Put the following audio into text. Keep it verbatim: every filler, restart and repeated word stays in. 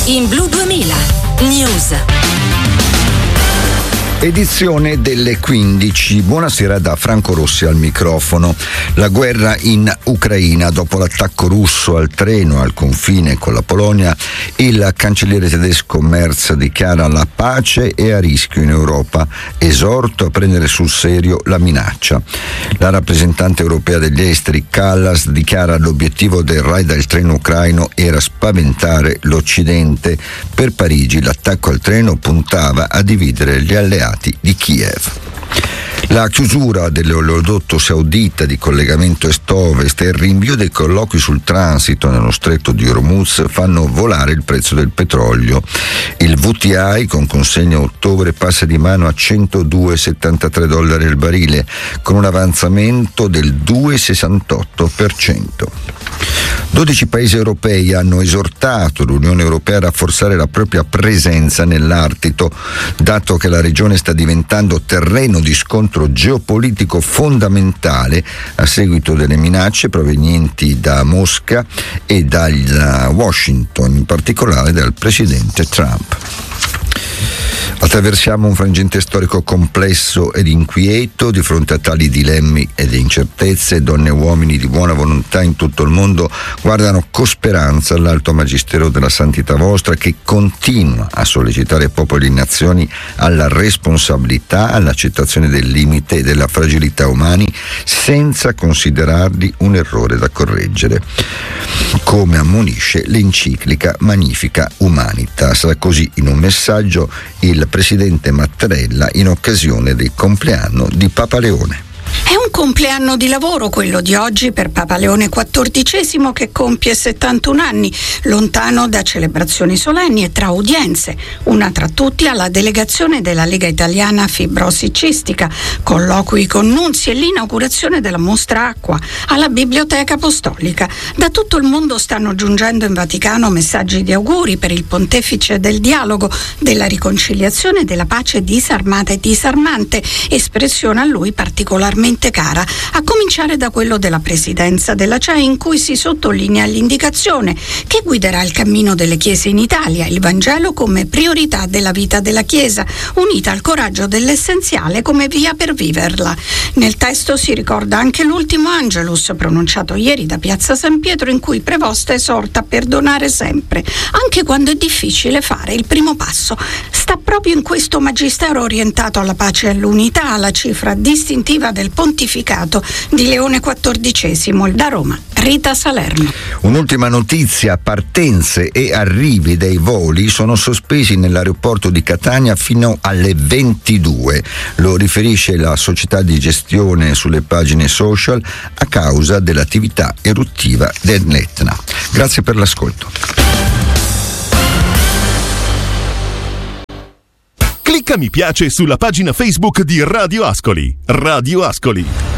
in Blu duemila News. Edizione delle quindici. Buonasera da Franco Rossi al microfono. La guerra in Ucraina. Dopo l'attacco russo al treno al confine con la Polonia, il cancelliere tedesco Merz dichiara la pace è a rischio in Europa, esorto a prendere sul serio la minaccia. La rappresentante europea degli esteri Kallas dichiara l'obiettivo del raid del treno ucraino era spaventare l'Occidente. Per Parigi l'attacco al treno puntava a dividere gli alleati di Kiev. La chiusura dell'oleodotto saudita di collegamento est-ovest e il rinvio dei colloqui sul transito nello stretto di Hormuz fanno volare il prezzo del petrolio. Il V T I con consegna a ottobre passa di mano a centodue virgola settantatré dollari al barile, con un avanzamento del due virgola sessantotto per cento. dodici paesi europei hanno esortato l'Unione Europea a rafforzare la propria presenza nell'Artico, dato che la regione sta diventando terreno di scontro geopolitico fondamentale a seguito delle minacce provenienti da Mosca e da Washington, in particolare dal presidente Trump. Attraversiamo un frangente storico complesso ed inquieto. Di fronte a tali dilemmi ed incertezze, donne e uomini di buona volontà in tutto il mondo guardano con speranza all'alto magistero della santità vostra, che continua a sollecitare popoli e nazioni alla responsabilità, all'accettazione del limite e della fragilità umani, senza considerarli un errore da correggere, come ammonisce l'enciclica Magnificat Humanitas. Così, in un messaggio, il presidente Mattarella in occasione del compleanno di Papa Leone. È un compleanno di lavoro quello di oggi per Papa Leone quattordicesimo, che compie settantuno anni, lontano da celebrazioni solenni e tra udienze, una tra tutti alla delegazione della Lega Italiana Fibrosi Cistica, colloqui con nunzi e l'inaugurazione della mostra acqua alla Biblioteca Apostolica. Da tutto il mondo stanno giungendo in Vaticano messaggi di auguri per il pontefice del dialogo, della riconciliazione e della pace disarmata e disarmante, espressione a lui particolarmente cara, a cominciare da quello della presidenza della C E I, in cui si sottolinea l'indicazione che guiderà il cammino delle chiese in Italia, il Vangelo come priorità della vita della Chiesa, unita al coraggio dell'essenziale come via per viverla. Nel testo si ricorda anche l'ultimo Angelus pronunciato ieri da Piazza San Pietro, in cui Prevost esorta a perdonare sempre, anche quando è difficile fare il primo passo. Sta proprio in questo magistero orientato alla pace e all'unità la cifra distintiva del pontificato di Leone quattordicesimo. Da Roma, Rita Salerno. Un'ultima notizia: partenze e arrivi dei voli sono sospesi nell'aeroporto di Catania fino alle ventidue. Lo riferisce la società di gestione sulle pagine social a causa dell'attività eruttiva dell'Etna. Grazie per l'ascolto. Clicca mi piace sulla pagina Facebook di Radio Ascoli. Radio Ascoli.